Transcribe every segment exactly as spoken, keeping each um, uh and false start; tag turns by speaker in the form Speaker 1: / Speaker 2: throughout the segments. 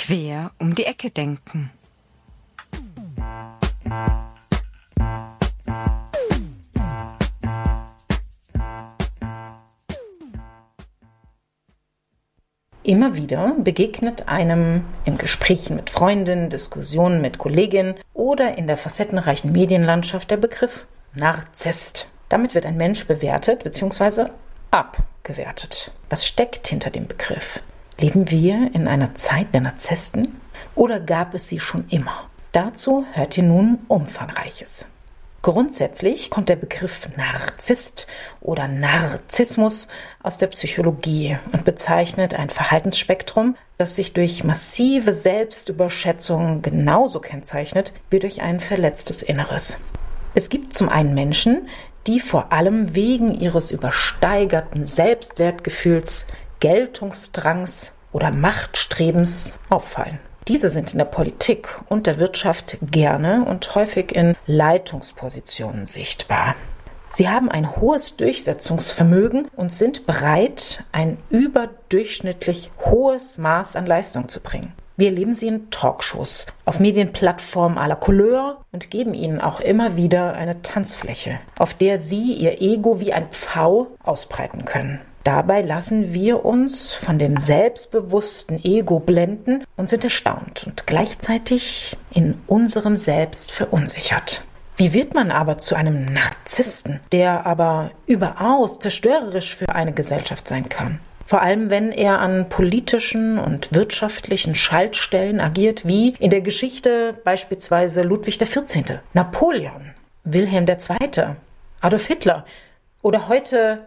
Speaker 1: Quer um die Ecke denken.
Speaker 2: Immer wieder begegnet einem in Gesprächen mit Freundinnen, Diskussionen mit Kolleginnen oder in der facettenreichen Medienlandschaft der Begriff Narzisst. Damit wird ein Mensch bewertet bzw. abgewertet. Was steckt hinter dem Begriff? Leben wir in einer Zeit der Narzissten oder gab es sie schon immer? Dazu hört ihr nun Umfangreiches. Grundsätzlich kommt der Begriff Narzisst oder Narzissmus aus der Psychologie und bezeichnet ein Verhaltensspektrum, das sich durch massive Selbstüberschätzung genauso kennzeichnet wie durch ein verletztes Inneres. Es gibt zum einen Menschen, die vor allem wegen ihres übersteigerten Selbstwertgefühls, Geltungsdrangs oder Machtstrebens auffallen. Diese sind in der Politik und der Wirtschaft gerne und häufig in Leitungspositionen sichtbar. Sie haben ein hohes Durchsetzungsvermögen und sind bereit, ein überdurchschnittlich hohes Maß an Leistung zu bringen. Wir erleben sie in Talkshows, auf Medienplattformen à la Couleur und geben ihnen auch immer wieder eine Tanzfläche, auf der sie ihr Ego wie ein Pfau ausbreiten können. Dabei lassen wir uns von dem selbstbewussten Ego blenden und sind erstaunt und gleichzeitig in unserem Selbst verunsichert. Wie wird man aber zu einem Narzissten, der aber überaus zerstörerisch für eine Gesellschaft sein kann? Vor allem, wenn er an politischen und wirtschaftlichen Schaltstellen agiert, wie in der Geschichte beispielsweise Ludwig der Vierzehnte, Napoleon, Wilhelm der Zweite, Adolf Hitler oder heute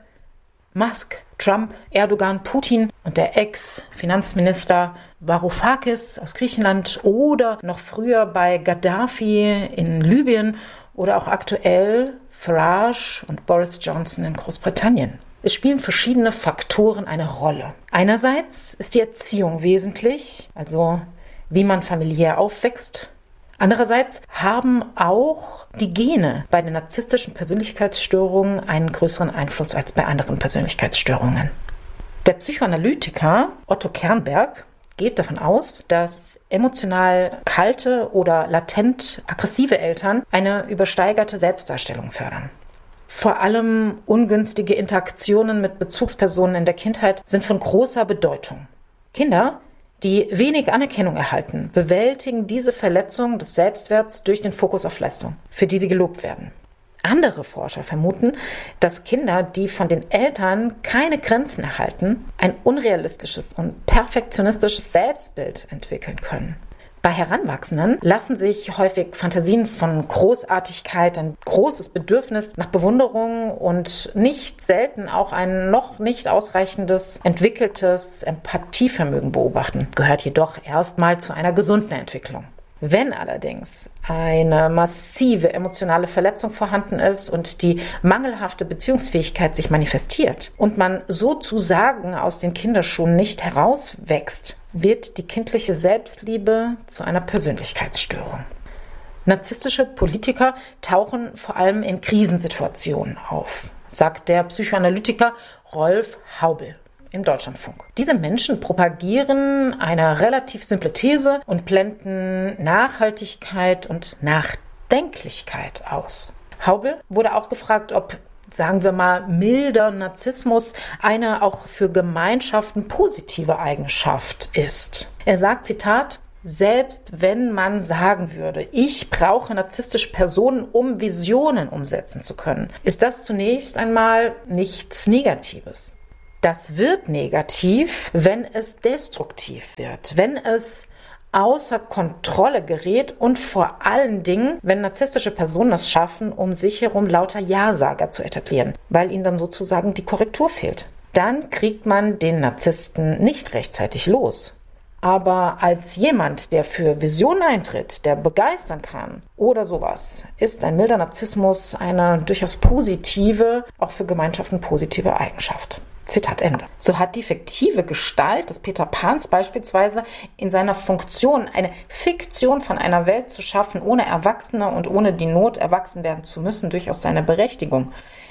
Speaker 2: Musk, Trump, Erdogan, Putin und der Ex-Finanzminister Varoufakis aus Griechenland oder noch früher bei Gaddafi in Libyen oder auch aktuell Farage und Boris Johnson in Großbritannien. Es spielen verschiedene Faktoren eine Rolle. Einerseits ist die Erziehung wesentlich, also wie man familiär aufwächst. Andererseits haben auch die Gene bei den narzisstischen Persönlichkeitsstörungen einen größeren Einfluss als bei anderen Persönlichkeitsstörungen. Der Psychoanalytiker Otto Kernberg geht davon aus, dass emotional kalte oder latent aggressive Eltern eine übersteigerte Selbstdarstellung fördern. Vor allem ungünstige Interaktionen mit Bezugspersonen in der Kindheit sind von großer Bedeutung. Kinder, die wenig Anerkennung erhalten, bewältigen diese Verletzung des Selbstwerts durch den Fokus auf Leistung, für die sie gelobt werden. Andere Forscher vermuten, dass Kinder, die von den Eltern keine Grenzen erhalten, ein unrealistisches und perfektionistisches Selbstbild entwickeln können. Bei Heranwachsenden lassen sich häufig Fantasien von Großartigkeit, ein großes Bedürfnis nach Bewunderung und nicht selten auch ein noch nicht ausreichendes, entwickeltes Empathievermögen beobachten, gehört jedoch erstmal zu einer gesunden Entwicklung. Wenn allerdings eine massive emotionale Verletzung vorhanden ist und die mangelhafte Beziehungsfähigkeit sich manifestiert und man sozusagen aus den Kinderschuhen nicht herauswächst, wird die kindliche Selbstliebe zu einer Persönlichkeitsstörung. Narzisstische Politiker tauchen vor allem in Krisensituationen auf, sagt der Psychoanalytiker Rolf Haubel im Deutschlandfunk. Diese Menschen propagieren eine relativ simple These und blenden Nachhaltigkeit und Nachdenklichkeit aus. Haubel wurde auch gefragt, ob, sagen wir mal, milder Narzissmus eine auch für Gemeinschaften positive Eigenschaft ist. Er sagt, Zitat, selbst wenn man sagen würde, ich brauche narzisstische Personen, um Visionen umsetzen zu können, ist das zunächst einmal nichts Negatives. Das wird negativ, wenn es destruktiv wird, wenn es außer Kontrolle gerät und vor allen Dingen, wenn narzisstische Personen es schaffen, um sich herum lauter Ja-Sager zu etablieren, weil ihnen dann sozusagen die Korrektur fehlt. Dann kriegt man den Narzissten nicht rechtzeitig los. Aber als jemand, der für Visionen eintritt, der begeistern kann oder sowas, ist ein milder Narzissmus eine durchaus positive, auch für Gemeinschaften positive Eigenschaft. Zitat Ende. So hat die fiktive Gestalt des Peter Pans beispielsweise in seiner Funktion, eine Fiktion von einer Welt zu schaffen, ohne Erwachsene und ohne die Not erwachsen werden zu müssen, durchaus seine Berechtigung.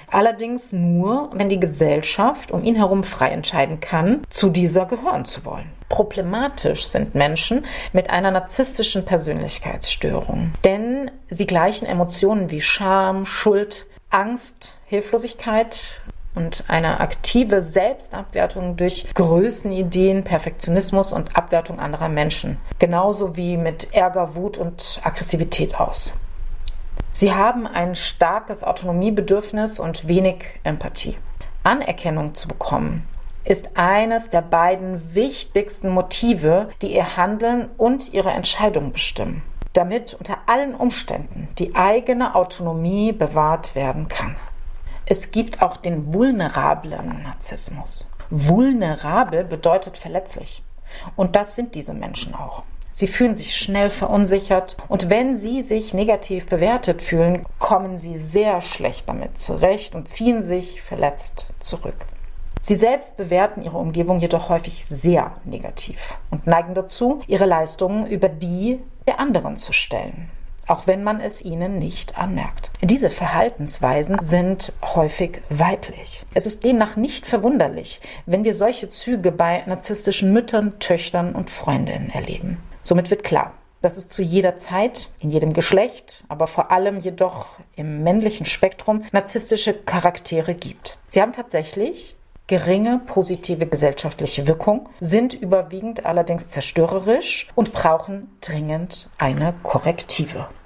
Speaker 2: Allerdings nur, wenn die Gesellschaft um ihn herum frei entscheiden kann, zu dieser gehören zu wollen. Problematisch sind Menschen mit einer narzisstischen Persönlichkeitsstörung, denn sie gleichen Emotionen wie Scham, Schuld, Angst, Hilflosigkeit und eine aktive Selbstabwertung durch Größenideen, Perfektionismus und Abwertung anderer Menschen, genauso wie mit Ärger, Wut und Aggressivität aus. Sie haben ein starkes Autonomiebedürfnis und wenig Empathie. Anerkennung zu bekommen ist eines der beiden wichtigsten Motive, die ihr Handeln und ihre Entscheidungen bestimmen, damit unter allen Umständen die eigene Autonomie bewahrt werden kann. Es gibt auch den vulnerablen Narzissmus. Vulnerabel bedeutet verletzlich. Und das sind diese Menschen auch. Sie fühlen sich schnell verunsichert und wenn sie sich negativ bewertet fühlen, kommen sie sehr schlecht damit zurecht und ziehen sich verletzt zurück. Sie selbst bewerten ihre Umgebung jedoch häufig sehr negativ und neigen dazu, ihre Leistungen über die der anderen zu stellen, auch wenn man es ihnen nicht anmerkt. Diese Verhaltensweisen sind häufig weiblich. Es ist demnach nicht verwunderlich, wenn wir solche Züge bei narzisstischen Müttern, Töchtern und Freundinnen erleben. Somit wird klar, dass es zu jeder Zeit, in jedem Geschlecht, aber vor allem jedoch im männlichen Spektrum narzisstische Charaktere gibt. Sie haben tatsächlich geringe positive gesellschaftliche Wirkung, sind überwiegend allerdings zerstörerisch und brauchen dringend eine Korrektive.